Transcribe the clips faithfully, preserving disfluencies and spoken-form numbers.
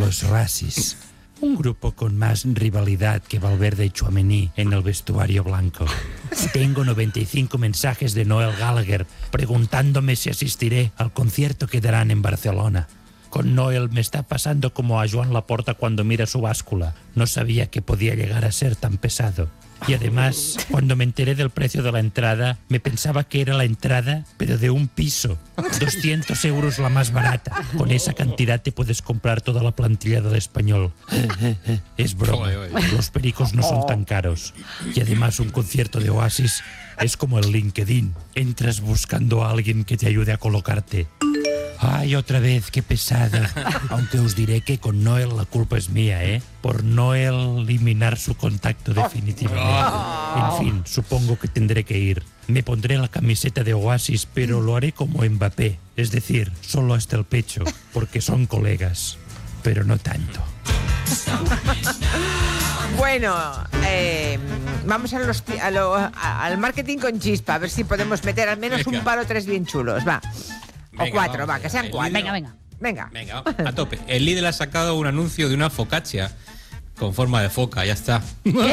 Los Razzies. Un grupo con más rivalidad que Valverde y Tchouaméni en el vestuario blanco. Tengo noventa y cinco mensajes de Noel Gallagher preguntándome si asistiré al concierto que darán en Barcelona. Con Noel me está pasando como a Joan Laporta cuando mira su báscula. No sabía que podía llegar a ser tan pesado. Y además, cuando me enteré del precio de la entrada, me pensaba que era la entrada, pero de un piso. doscientos euros la más barata. Con esa cantidad te puedes comprar toda la plantilla del Español. Es broma. Los pericos no son tan caros. Y además un concierto de Oasis es como el LinkedIn. Entras buscando a alguien que te ayude a colocarte. Ay, otra vez, qué pesada. Aunque os diré que con Noel la culpa es mía, ¿eh? Por no eliminar su contacto definitivamente. En fin, supongo que tendré que ir. Me pondré la camiseta de Oasis, pero lo haré como Mbappé. Es decir, solo hasta el pecho, porque son colegas. Pero no tanto. Bueno, eh, vamos a los, a lo, a, al marketing con chispa, a ver si podemos meter al menos venga. un par o tres bien chulos, va. O venga, cuatro, va, que sean cuatro. Venga, venga. Venga. Venga, a tope. El Lidl ha sacado un anuncio de una focaccia con forma de foca, ya está. ¿Qué?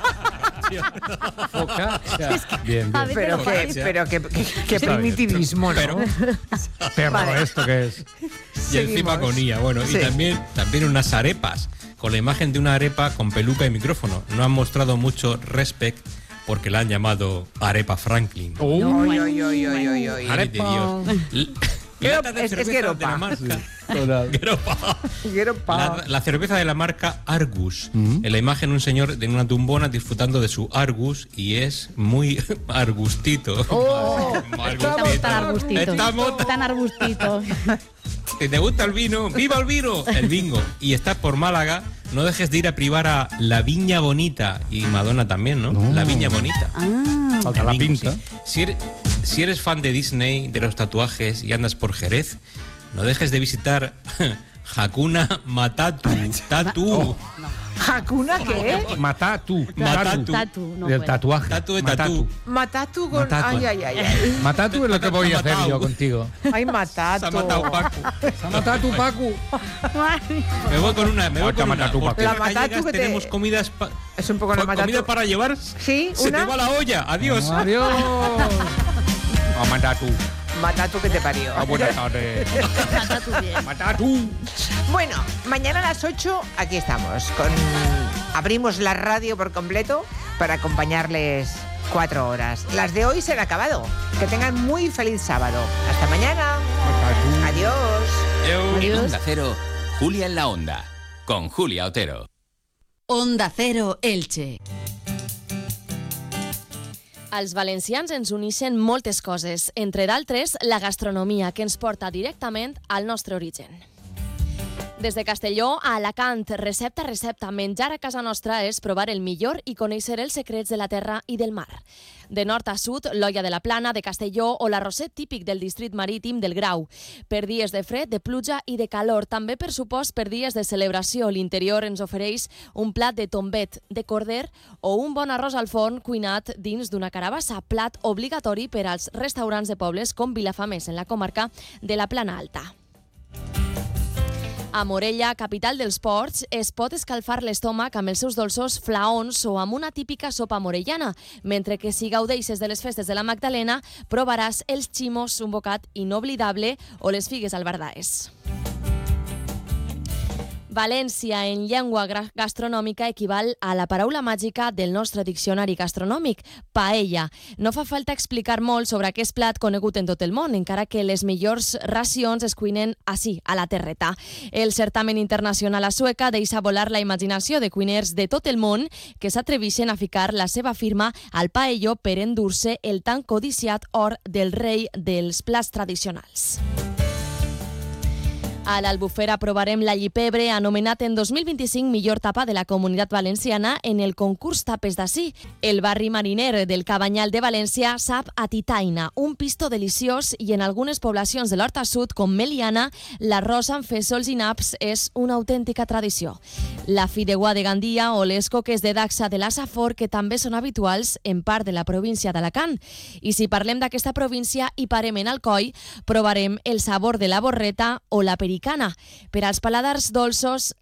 Focaccia. Bien, bien. Pero qué, pero qué, qué, qué primitivismo, ¿no? Pero, Perro, vale. ¿esto qué es? Y Seguimos. encima con I A. Bueno, sí. y también, también unas arepas, con la imagen de una arepa con peluca y micrófono. No han mostrado mucho respect porque la han llamado Arepa Franklin. Oh. Oy, oy, oy, oy, oy, oy. Ay, de Dios. L- Lata de es, es cerveza Gueropa. de la marca. Total. Gueropa. Gueropa. La, la cerveza de la marca Argus. Mm. En la imagen un señor en una tumbona disfrutando de su Argus y es muy argustito. Oh, Estamos tan arbustitos. Estamos tan- Tan arbustitos. Si te gusta el vino, ¡viva el vino! El bingo. Y estás por Málaga, no dejes de ir a privar a La Viña Bonita. Y Madonna también, ¿no? No. La Viña Bonita. Ah. Falta la El bingo, pinta. sí. Si eres, si eres fan de Disney, de los tatuajes y andas por Jerez, no dejes de visitar Hakuna Matatu. Tatu. ¿Hakuna qué? Matatu. Matatu. Tatu, no Del puedo. tatuaje. Tatu de Matatu. tatú. Matatu con... Matatu. Ay, ay, ay, ay. Matatu es lo que voy a hacer Matao. yo contigo. Ay, Matatu. Se ha matado Paco. Se ha matado tu Pacu. Me voy con una. Me voy Otra con una. Matatu, Porque La en Matatu Gallegas que te- tenemos comidas... pa- Es un poco la pa- Matatu. comida para llevar. Sí, Se una. te va la olla. Adiós. Adiós. Oh, Matatu. Matatu que te parió. Ah, buenas tardes. Canta tú bien. Matatu. Bueno, mañana a las ocho aquí estamos. Con... Abrimos la radio por completo para acompañarles cuatro horas. Las de hoy se han acabado. Que tengan muy feliz sábado. Hasta mañana. Adiós. En Onda Cero, Julia en la Onda, con Julia Otero. Onda Cero Elche. Als valencians ens uneixen moltes coses, entre d'altres la gastronomia, que ens porta directament al nostre origen. Des de Castelló a Alacant, recepta a recepta, menjar a casa nostra és provar el millor i conèixer els secrets de la terra i del mar. De nord a sud, l'olla de la Plana, de Castelló o l'arrosset típic del districte marítim del Grau. Per dies de fred, de pluja i de calor. També, per supost, per dies de celebració. L'interior ens ofereix un plat de tombet, de corder o un bon arròs al forn cuinat dins d'una carabassa, plat obligatori per als restaurants de pobles com Vilafamés, en la comarca de la Plana Alta. A Morella, capital dels ports, es pot escalfar l'estómac amb els seus dolços flaons o amb una típica sopa morellana, mentre que si gaudeixes de les festes de la Magdalena, provaràs els ximos, un bocat inoblidable, o les figues albardaes. València, en llengua gastronòmica, equival a la paraula màgica del nostre diccionari gastronòmic, paella. No fa falta explicar molt sobre aquest plat conegut en tot el món, encara que les millors racions es cuinen així, a la terreta. El certamen internacional a Sueca deixa volar la imaginació de cuiners de tot el món que s'atreveixen a ficar la seva firma al paello per endur-se el tan codiciat or del rei dels plats tradicionals. A l'Albufera provarem la llipebre, anomenat en dos mil vint-i-cinc millor tapa de la Comunitat Valenciana en el concurs Tapes d'ací. El barri mariner del Cabanyal de València sap a titaina, un pisto deliciós, i en algunes poblacions de l'Horta Sud, com Meliana, l'arròs amb fesols i naps és una autèntica tradició. La fideuà de Gandia o les coques de Daxa de la Safor, que també són habituals en part de la província d'Alacant. I si parlem d'aquesta província i parem en Alcoi, provarem el sabor de la borreta o la pericana. Per als paladars dolços,